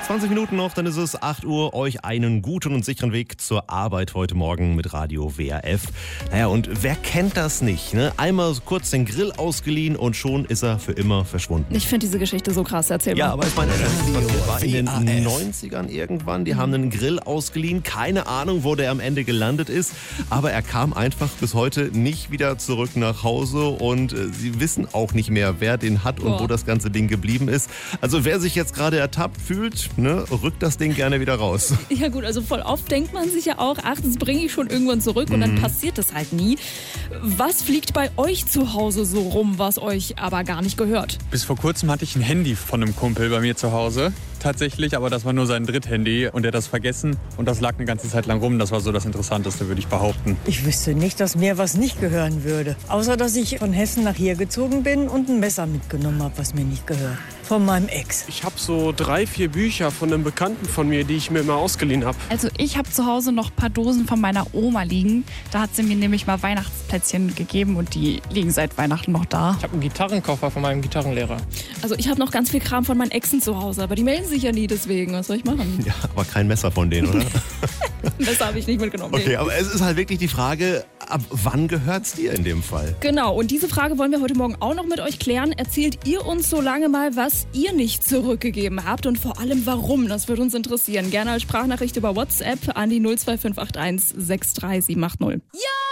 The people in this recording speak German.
20 Minuten noch, dann ist es 8 Uhr. Euch einen guten und sicheren Weg zur Arbeit heute Morgen mit Radio WRF. Naja, und wer kennt das nicht? Ne? Einmal kurz den Grill ausgeliehen und schon ist er für immer verschwunden. Ich finde diese Geschichte so krass. Erzähl mal. Ja, aber ich meine, das war in den 90ern irgendwann. Die haben einen Grill ausgeliehen. Keine Ahnung, wo der am Ende gelandet ist. Aber er kam einfach bis heute nicht wieder zurück nach Hause. Und sie wissen auch nicht mehr, wer den hat und wo das ganze Ding geblieben ist. Also wer sich jetzt gerade ertappt fühlt, ne, rückt das Ding gerne wieder raus. Ja gut, also voll oft denkt man sich ja auch, ach, das bringe ich schon irgendwann zurück und dann passiert das halt nie. Was fliegt bei euch zu Hause so rum, was euch aber gar nicht gehört? Bis vor kurzem hatte ich ein Handy von einem Kumpel bei mir zu Hause. Tatsächlich, aber das war nur sein Dritthandy und er hat das vergessen und das lag eine ganze Zeit lang rum. Das war so das Interessanteste, würde ich behaupten. Ich wüsste nicht, dass mir was nicht gehören würde. Außer, dass ich von Hessen nach hier gezogen bin und ein Messer mitgenommen habe, was mir nicht gehört. Von meinem Ex. Ich habe so 3, 4 Bücher von einem Bekannten von mir, die ich mir immer ausgeliehen habe. Also ich habe zu Hause noch ein paar Dosen von meiner Oma liegen. Da hat sie mir nämlich mal Weihnachtsplätzchen gegeben und die liegen seit Weihnachten noch da. Ich habe einen Gitarrenkoffer von meinem Gitarrenlehrer. Also ich habe noch ganz viel Kram von meinen Exen zu Hause, aber die melden sich ja nie deswegen. Was soll ich machen? Ja, aber kein Messer von denen, oder? Messer habe ich nicht mitgenommen. Okay, aber es ist halt wirklich die Frage, ab wann gehört's dir in dem Fall? Genau, und diese Frage wollen wir heute Morgen auch noch mit euch klären. Erzählt ihr uns so lange mal, was ihr nicht zurückgegeben habt und vor allem warum. Das würde uns interessieren. Gerne als Sprachnachricht über WhatsApp an die 02581 63780. Ja!